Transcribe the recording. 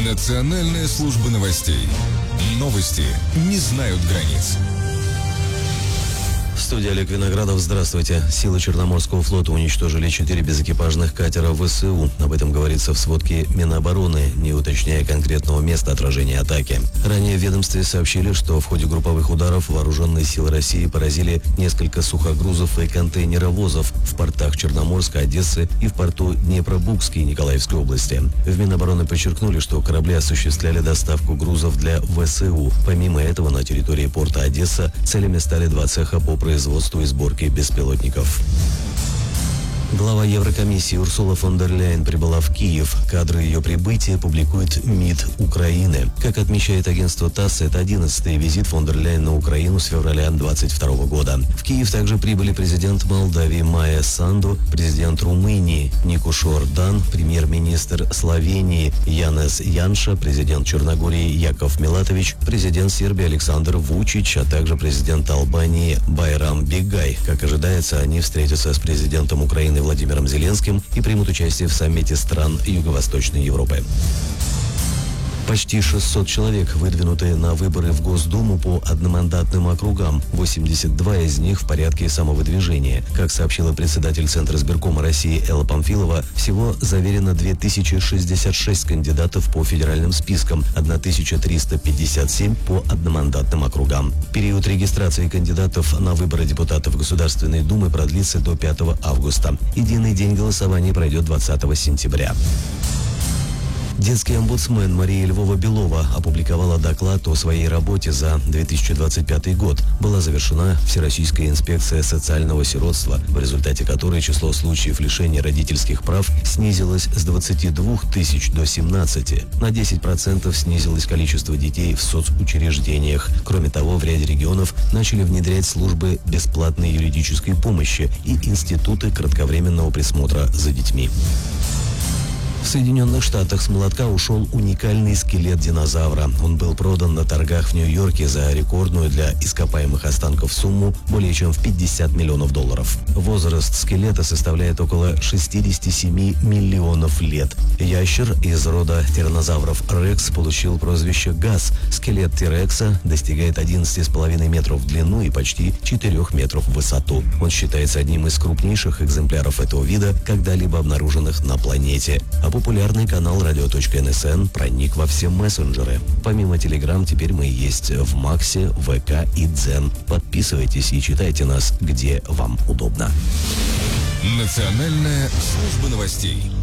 Национальная служба новостей. Новости не знают границ. Студия Олег Виноградов. Здравствуйте. Силы Черноморского флота уничтожили 4 безэкипажных катера ВСУ. Об этом говорится в сводке Минобороны, не уточняя конкретного места отражения атаки. Ранее в ведомстве сообщили, что в ходе групповых ударов вооруженные силы России поразили несколько сухогрузов и контейнеровозов в портах Черноморска, Одессы и в порту Днепробукский Николаевской области. В Минобороны подчеркнули, что корабли осуществляли доставку грузов для ВСУ. Помимо этого, на территории порта Одесса целями стали 2 цеха по производству и сборке беспилотников. Глава Еврокомиссии Урсула фон дер Ляйен прибыла в Киев. Кадры ее прибытия публикует МИД Украины. Как отмечает агентство ТАСС, это 11-й визит фон дер Ляйен на Украину с февраля 2022 года. В Киев также прибыли президент Молдавии Майя Санду, президент Румынии Никушор Дан, премьер-министр Словении Янес Янша, президент Черногории Яков Милатович, президент Сербии Александр Вучич, а также президент Албании Байрам Бигай. Как ожидается, они встретятся с президентом Украины Владимиром Зеленским и примут участие в саммите стран Юго-Восточной Европы. Почти 600 человек выдвинуты на выборы в Госдуму по одномандатным округам. 82 из них в порядке самовыдвижения. Как сообщила председатель Центра избиркома России Элла Памфилова, всего заверено 2066 кандидатов по федеральным спискам, 1357 по одномандатным округам. Период регистрации кандидатов на выборы депутатов Государственной Думы продлится до 5 августа. Единый день голосования пройдет 20 сентября. Детский омбудсмен Мария Львова-Белова опубликовала доклад о своей работе за 2025 год. Была завершена Всероссийская инспекция социального сиротства, в результате которой число случаев лишения родительских прав снизилось с 22 тысяч до 17. На 10% снизилось количество детей в соцучреждениях. Кроме того, в ряде регионов начали внедрять службы бесплатной юридической помощи и институты кратковременного присмотра за детьми. В Соединенных Штатах с молотка ушел уникальный скелет динозавра. Он был продан на торгах в Нью-Йорке за рекордную для ископаемых останков сумму более чем в $50 миллионов. Возраст скелета составляет около 67 миллионов лет. Ящер из рода тираннозавров Рекс получил прозвище Газ. Скелет Тирекса достигает 11,5 метров в длину и почти 4 метров в высоту. Он считается одним из крупнейших экземпляров этого вида, когда-либо обнаруженных на планете. А популярный канал Radio.NSN проник во все мессенджеры. Помимо Telegram, теперь мы есть в Максе, ВК и Дзен. Подписывайтесь и читайте нас, где вам удобно. Национальная служба новостей.